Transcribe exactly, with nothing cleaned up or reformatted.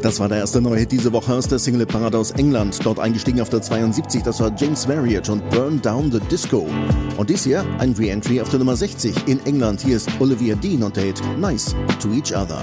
Das war der erste neue Hit diese Woche aus der Single-Parade aus England. Dort eingestiegen auf der zweiundsiebzig, das war James Marriott und Burn Down the Disco. Und dies hier ein Re-Entry auf der Nummer sechzig in England. Hier ist Olivia Dean und der Hit Nice to Each Other.